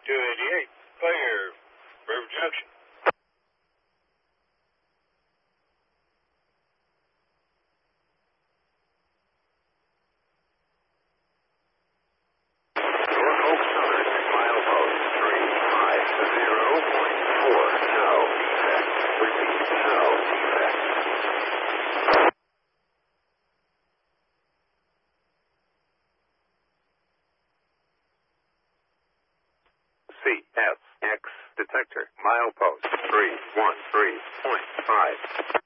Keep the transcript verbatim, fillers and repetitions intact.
two eighty-eight, clear. River Junction. Norfolk Southern, milepost three five zero point four, no defect. Repeat, no defect. C S X detector, milepost three one three point five.